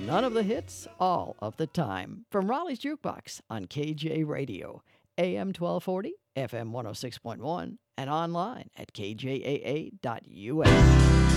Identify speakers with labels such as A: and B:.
A: None of the hits, all of the time. From Raleigh's Jukebox on KJ Radio, AM 1240, FM 106.1, and online at kjaa.us.